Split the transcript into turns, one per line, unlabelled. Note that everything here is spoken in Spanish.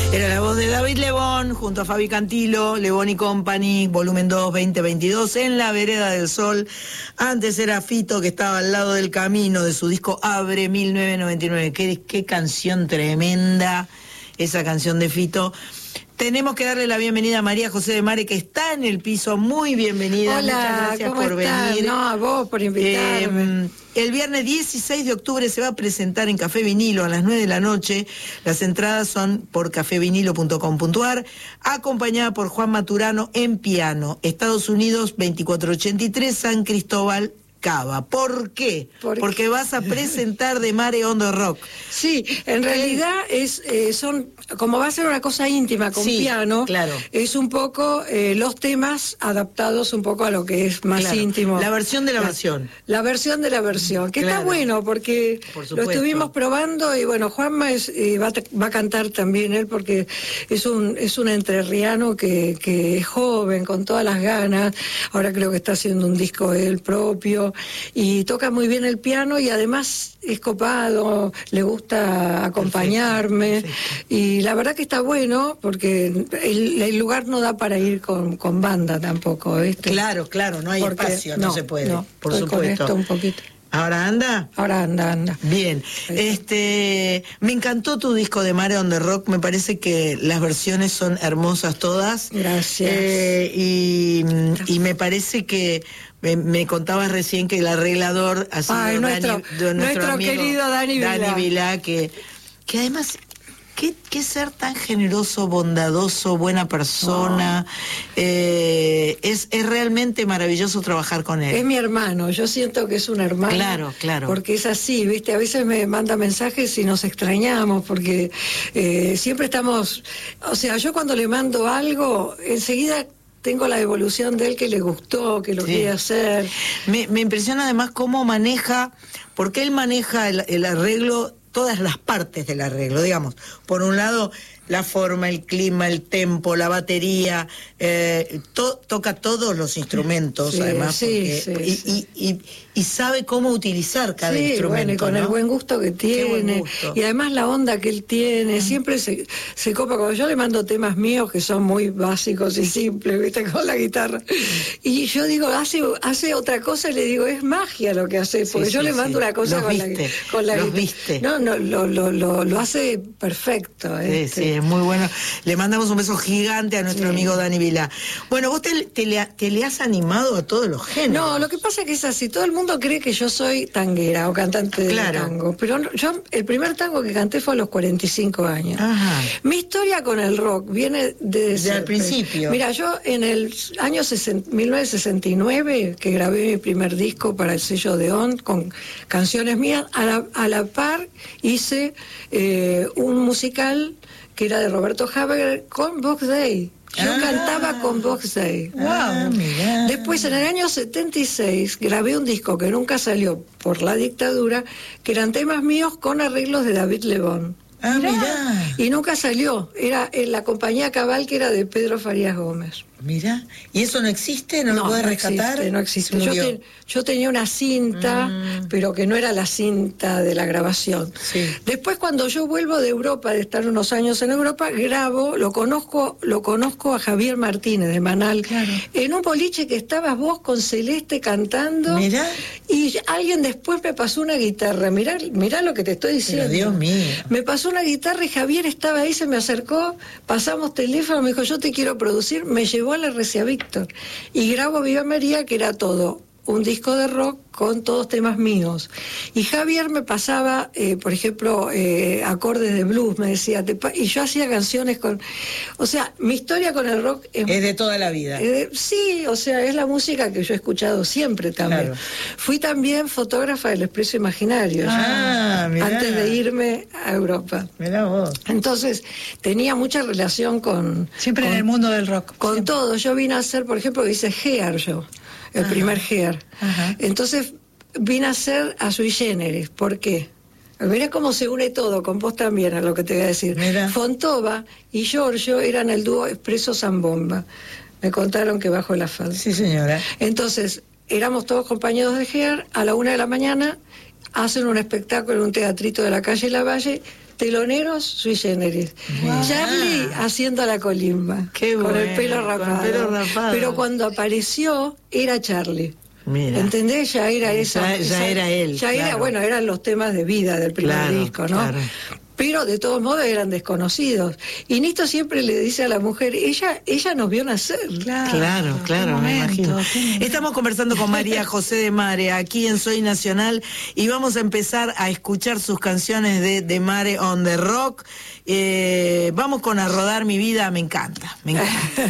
Era la voz de David Lebón junto a Fabi Cantilo, Lebón y Company, volumen 2, 2022, en la vereda del sol. Antes era Fito, que estaba al lado del camino, de su disco Abre 1999. Qué canción tremenda, esa canción de Fito. Tenemos que darle la bienvenida a María José de Mare, que está en el piso. Muy bienvenida.
Hola,
muchas gracias
¿cómo
por
estás?
venir.
No, a vos por invitarme.
El viernes 16 de octubre se va a presentar en Café Vinilo a las 9 de la noche. Las entradas son por cafevinilo.com.ar, acompañada por Juan Maturano en piano. Estados Unidos 2483, San Cristóbal, Cava. ¿Por qué? Porque vas a presentar de Mare on the Rock.
Sí, en realidad son, como va a ser una cosa íntima con piano,
claro.
Es un poco los temas adaptados un poco a lo que es más íntimo.
La versión de la versión.
La versión de la versión, que está bueno porque lo estuvimos probando y bueno, Juanma va a cantar también él porque es un entrerriano que es joven, con todas las ganas. Ahora creo que está haciendo un disco él propio y toca muy bien el piano y además es copado, le gusta acompañarme. Perfecto. Y la verdad que está bueno porque el lugar no da para ir con banda tampoco, ¿viste?
Claro, no hay espacio, no se puede, por supuesto.
Con esto un poquito.
¿Ahora anda?
Ahora anda.
Bien. Me encantó tu disco de Mare on the Rock. Me parece que las versiones son hermosas todas.
Gracias.
Y me parece que me contabas recién que el arreglador ha sido
nuestro amigo, querido Dani
Vilá, que además... ¿Qué ser tan generoso, bondadoso, buena persona? Es realmente maravilloso trabajar con él.
Es mi hermano, yo siento que es un hermano.
Claro.
Porque es así, ¿viste? A veces me manda mensajes y nos extrañamos, porque siempre estamos... O sea, yo cuando le mando algo, enseguida tengo la devolución de él que le gustó, que lo quiere hacer.
Me impresiona además cómo maneja, porque él maneja el arreglo, todas las partes del arreglo, digamos. Por un lado, la forma, el clima, el tempo, la batería, toca todos los instrumentos, además. Y sabe cómo utilizar cada instrumento.
Bueno, y con el buen gusto que tiene. Y además la onda que él tiene, siempre se copa. Cuando yo le mando temas míos que son muy básicos y simples, ¿viste? Con la guitarra. Y yo digo, hace otra cosa y le digo, es magia lo que hace. Porque yo le mando una cosa con la guitarra. No, lo hace perfecto.
Sí, es muy bueno. Le mandamos un beso gigante a nuestro amigo Dani Vilá. Bueno, vos te le has animado a todos los géneros.
No, lo que pasa es que es así. Todo el mundo cree que yo soy tanguera o cantante de tango. Pero yo, el primer tango que canté fue a los 45 años. Ajá. Mi historia con el rock viene desde
el principio.
Mira, yo en el año 1969, que grabé mi primer disco para el sello Odeón, con canciones mías, a la par hice un musical que era de Roberto Haber con Box Day. Yo cantaba con Box Day.
Wow.
Después, en el año 76, grabé un disco que nunca salió por la dictadura, que eran temas míos con arreglos de David Lebón.
Mirá.
Y nunca salió. Era en la compañía Cabal, que era de Pedro Farías Gómez.
Mirá. ¿Y eso no existe? ¿No lo podés rescatar?
No existe. Yo tenía una cinta, pero que no era la cinta de la grabación. Sí. Después, cuando yo vuelvo de Europa, de estar unos años en Europa, grabo, lo conozco a Javier Martínez de Manal, en un boliche que estabas vos con Celeste cantando.
Mirá.
Y alguien después me pasó una guitarra. Mirá lo que te estoy diciendo.
Pero Dios mío.
Me pasó una guitarra y Javier estaba ahí, se me acercó, pasamos teléfono, me dijo, yo te quiero producir, me llevó a la Recia Víctor y grabo Viva María, que era todo un disco de rock con todos temas míos. Y Javier me pasaba, por ejemplo, acordes de blues, me decía, y yo hacía canciones con... O sea, mi historia con el rock
es de toda la vida.
Sí, o sea, es la música que yo he escuchado siempre también. Claro. Fui también fotógrafa del Expreso Imaginario, antes de irme a Europa.
Mirá vos.
Entonces, tenía mucha relación con...
Siempre en el mundo del rock.
Con
siempre.
Todo. Yo vine a hacer, por ejemplo, hice Gear yo. El primer Gear. Entonces vine a hacer a Sui Generis. ¿Por qué? Mirá cómo se une todo, con vos también, a lo que te voy a decir. Mirá. Fontova y Giorgio eran el dúo Expreso Zambomba. Me contaron que bajo la falda.
Sí, señora.
Entonces, éramos todos compañeros de Gear, a la 1 de la mañana, hacen un espectáculo en un teatrito de la calle Lavalle, teloneros sui generis. Charlie haciendo la colimba, con el pelo rapado. Pero cuando apareció, era Charlie.
Mira.
¿Entendés? Ya era esa.
Ya era él.
Ya era, bueno, eran los temas de vida del primer disco, ¿no? Claro. Pero de todos modos eran desconocidos. Y Nito siempre le dice a la mujer, ella nos vio nacer.
Claro, me imagino. Estamos conversando con María José de Mare, aquí en Soy Nacional, y vamos a empezar a escuchar sus canciones de Mare on the Rock. Vamos con A Rodar Mi Vida, me encanta.